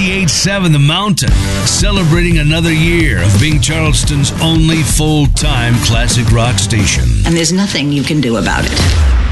98.7 The Mountain, celebrating another year of being Charleston's only full-time classic rock station. And there's nothing you can do about it.